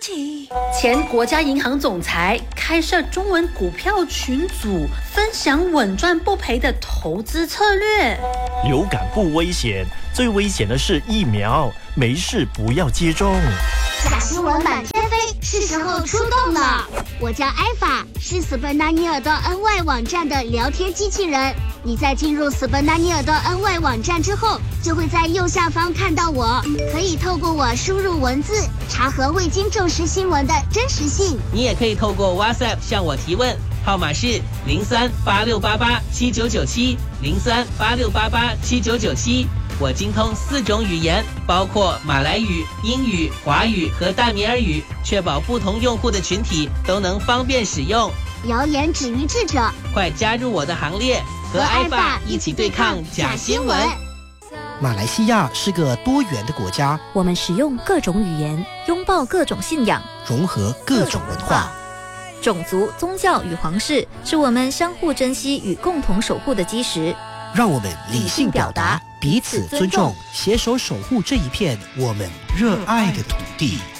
前国家银行总裁开设中文股票群组，分享稳赚不赔的投资策略。 流感不危险，最危险的是疫苗，没事不要接种。 假新闻满天飞，是时候出动了。我叫艾法，是斯本纳尼尔的 NY 网站的聊天机器人。你在进入斯本纳尼尔的 NY 网站之后，就会在右下方看到我，可以透过我输入文字，查核未经证实新闻的真实性。 你也可以透过 WhatsApp 向我提问，号码是0386887997，0386887997。我精通4种语言，包括马来语、英语、华语和大米尔语，确保不同用户的群体都能方便使用。 谣言止于智者， 快加入我的行列，和艾爸一起对抗假新闻。 马来西亚是个多元的国家， 我们使用各种语言，拥抱各种信仰， 融合各种文化。 种族、宗教与皇室是我们相互珍惜与共同守护的基石。 让我们理性表达，彼此尊重，携手守护这一片我们热爱的土地。